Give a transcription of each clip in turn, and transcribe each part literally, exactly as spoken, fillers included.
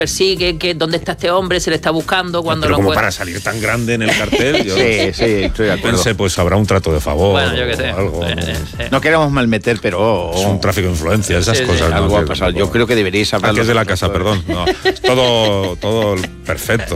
persigue, que dónde está este hombre, se le está buscando cuando pero lo como puede... para salir tan grande en el cartel, yo sí, sí, estoy de acuerdo. Pensé, pues habrá un trato de favor. Bueno, yo qué sé. Algo, eh, ¿no? eh, eh. No queremos malmeter, pero... Es un tráfico de influencia, esas Sí, sí, cosas. algo ¿no? ha pasado. Yo creo que deberíais hablar... Ah, que es de la casa, perdón. No, es todo, todo perfecto.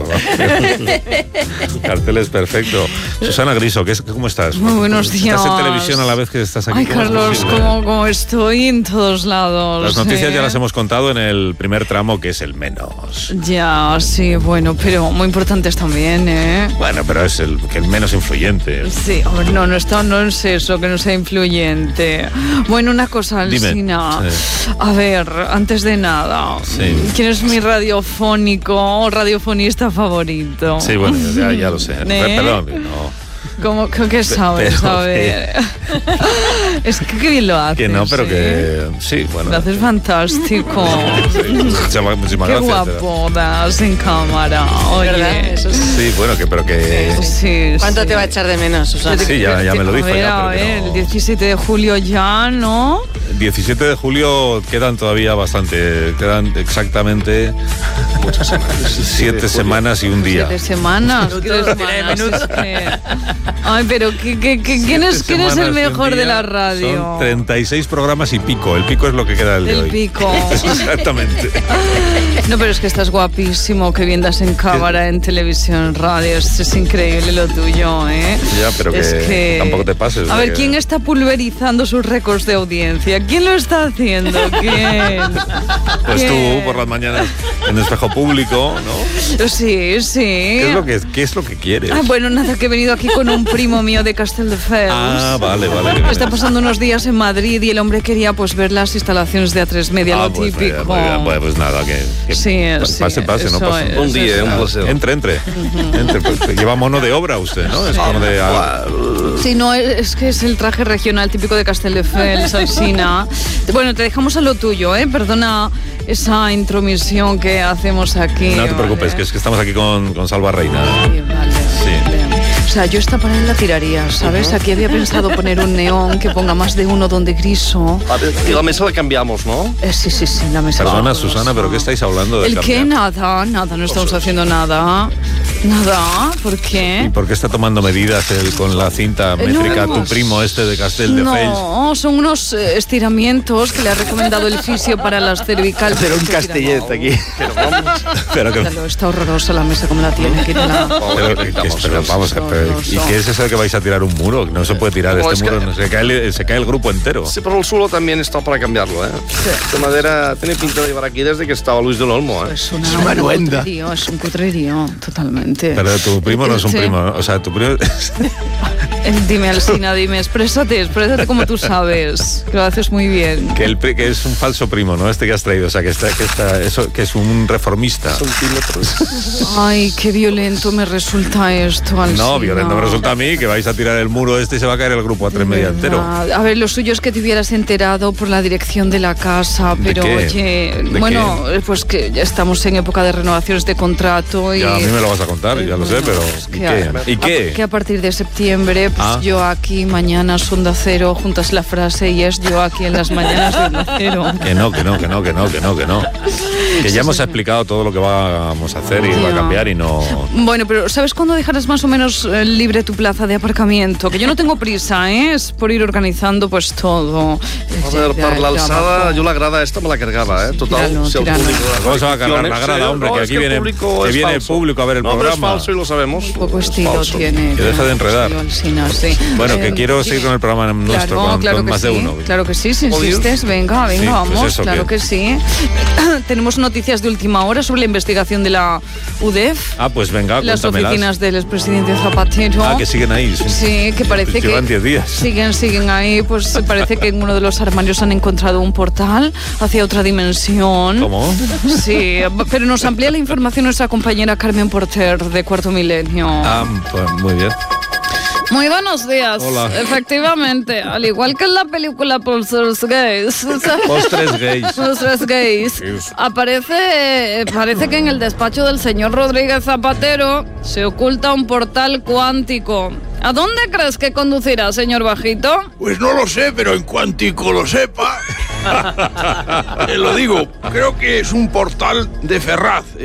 El cartel es perfecto. Susana Griso, ¿qué es, ¿cómo estás? Muy buenos días. Estás en televisión a la vez que estás aquí. Ay, Carlos, ¿cómo, ¿cómo estoy en todos lados? Las noticias ¿eh? ya las hemos contado en el primer tramo, que es el menos. Ya, sí, bueno, pero muy importantes también, ¿eh? Bueno, pero es el, que el menos influyente. Sí, hombre, no, no, está, no es eso, que no sea influyente. Bueno, una cosa, Alsina. Sí. A ver, antes de nada, Sí. ¿quién es mi radiofónico o radiofonista favorito? Sí, bueno, ya, ya lo sé. ¿Eh? Perdón, no. ¿Cómo que sabes? Pero A ver. Es que qué bien lo haces. Que no, pero ¿eh? que sí, bueno. Lo haces fantástico. Sí, muchísimas, muchísimas Qué gracias. guapo das en cámara. Oye. ¿Verdad? Eso sí. Sí, bueno, que pero que Sí, ¿Cuánto sí. te va a echar de menos, Susana? sí, ya, ya me lo dijo A ver, ya, a pero que ver, no. el diecisiete de julio ya, ¿no? diecisiete de julio quedan todavía bastante, quedan exactamente muchas semanas, siete semanas y un día. Siete semanas. ¿Qué semanas? Es que- Ay, pero ¿qué, qué, qué- ¿quién, es, Siete ¿quién es el semanas y un mejor de día la radio? Son treinta y seis programas y pico. El pico es lo que queda del de El hoy. pico. Exactamente. No, pero es que estás guapísimo, que bien das en cámara, en televisión, radio. Es, es increíble lo tuyo, ¿eh? Ya, pero que, Es que- tampoco te pases. A de ver, que- ¿quién está pulverizando sus récords de audiencia? ¿Quién lo está haciendo? ¿Quién? Pues ¿Quién? tú por las mañanas en Espejo Público, ¿no? Sí, sí. ¿Qué es lo que, qué es lo que quieres? Ah, bueno, nada, que he venido aquí con un primo mío de Castelldefels. Ah, vale, vale. Está pasando unos días en Madrid y el hombre quería pues ver las instalaciones de A tres Media, Ah, lo pues, típico. muy bien, pues, pues nada, que, que Sí, pa- sí, pase, pase, no eso pase. es, Un día, eso un es. placer. Entre, entre. Entre, pues, lleva mono de obra usted, ¿no? Es como de... ah, Sí, no, es que es el traje regional típico de Castelldefels, Alsina. Bueno, te dejamos a lo tuyo, ¿eh? Perdona esa intromisión que hacemos aquí. no te preocupes, ¿vale? que es que estamos aquí con, con Salva Reina. Sí, vale, Sí. vale. O sea, yo esta pared la tiraría, ¿sabes? Aquí había pensado poner un neón que ponga más de uno donde griso. A ver, y la mesa la cambiamos, ¿no? Eh, sí, sí, sí, la mesa. Perdona, fabulosa. Susana, ¿pero qué estáis hablando de ¿El qué? cambiar? Nada, nada, no estamos haciendo nada. Nada, ¿por ¿Y qué? por qué está tomando medidas él con la cinta Eh, métrica no, tu primo este de Castelldefels? No, son unos eh, estiramientos que le ha recomendado el fisio para las cervicales. Pero un castellet aquí. Pero que... Míralo, está horrorosa la mesa como la tiene. quítala. Pero, que- que- pero vamos, a- pero, ¿y qué es eso de que vais a tirar un muro? No se puede tirar No, este es que- muro, no, se, cae el, se cae el grupo entero. Sí, pero el suelo también está para cambiarlo, ¿eh? De madera tiene pinta de llevar aquí desde que estaba Luis del Olmo, ¿eh? Es una, Es una un nuenda. cutrerío, es un cutrerío, totalmente. Pero tu primo no es un Sí. primo, ¿no? O sea, tu primo... Eh, Dime, Alsina, dime, exprésate, exprésate como tú sabes, que lo haces muy bien. que, el, pri- que es un falso primo, ¿no? Este que has traído, o sea, que, está, que, está, eso, que es un reformista. Centímetros. Ay, qué violento me resulta esto, Alsina. No, violento me resulta a mí, que vais a tirar el muro este y se va a caer el grupo a tres media entero. ¿Verdad? A ver, lo suyo es que te hubieras enterado por la dirección de la casa, ¿De pero qué? oye, ¿De bueno, pues que ya estamos en época de renovaciones de contrato y... Ya, a mí me lo vas a contar, ya lo sé, pero... Es ¿Y que qué? a- ¿Y qué? Que a partir de septiembre, pues Ah. yo aquí, mañana Onda Cero, juntas la frase y es yo aquí en las mañanas de Onda Cero. Que no, que no, que no, que no, que no, que no. Que ya hemos explicado todo lo que vamos a hacer y va a Ya. cambiar y no... Bueno, pero ¿sabes cuándo dejarás más o menos eh, libre tu plaza de aparcamiento? Que yo no tengo prisa, ¿eh? Es por ir organizando pues todo. A ver, per l'alçada, jo la grada esta me la cargava, ¿eh? Total, Tíralo, si el tíralo. público... ¿Cómo se va a cargar la grada, Sí, hombre? no, Que es aquí el viene, público que es viene falso. público a ver el no, programa. No, es falso y lo sabemos. Un poco Es estilo falso. tiene. Que deje de enredar. Sí, Alsina, sí. Bueno, Eh, que quiero seguir con el programa nuestro, Claro, con, claro con que más sí, de uno. Claro que sí, si ¿Podéis? insistes, venga, venga, Sí, pues vamos, eso, claro ¿qué? que sí. Tenemos noticias de última hora sobre la investigación de la U D E F, Ah, pues venga, las cuéntamelas. oficinas del expresidente Zapatero. Ah, que siguen ahí. Sí, que parece que... Llevan diez días. Siguen, siguen ahí, pues parece que en uno de los armarios han encontrado un portal hacia otra dimensión. ¿Cómo? Sí, pero nos amplía la información nuestra compañera Carmen Porter de Cuarto Milenio. Ah, pues muy bien. Muy buenos días. Hola. Efectivamente, al igual que en la película Posters Gays. Postres gays. Posters Gays. Gays. Aparece, parece que en el despacho del señor Rodríguez Zapatero se oculta un portal cuántico. ¿A dónde crees que conducirá, señor Bajito? Pues no lo sé, pero en cuantico lo sepa. Te lo digo, creo que es un portal de Ferraz.